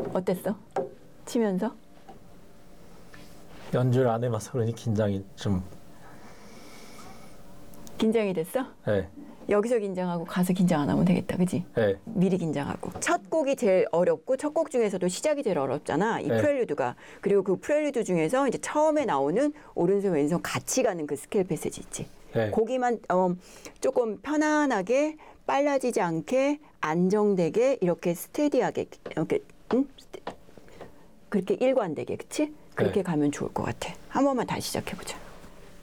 어땠어? 치면서? 연주를 안 해봐서 그러니 긴장이 좀. 긴장이 됐어? 네. 여기서 긴장하고 가서 긴장 안 하면 되겠다, 그지? 네. 미리 긴장하고. 첫 곡이 제일 어렵고 첫 곡 중에서도 시작이 제일 어렵잖아. 이 네. 프렐류드가. 그리고 그 프렐류드 중에서 이제 처음에 나오는 오른손 왼손 같이 가는 그 스케일 패세지 있지. 네. 거기만 조금 편안하게 빨라지지 않게 안정되게 이렇게 스테디하게 이렇게 그렇게 일관되게, 그치? 그렇게 네. 가면 좋을 것 같아. 한 번만 다시 시작해보자.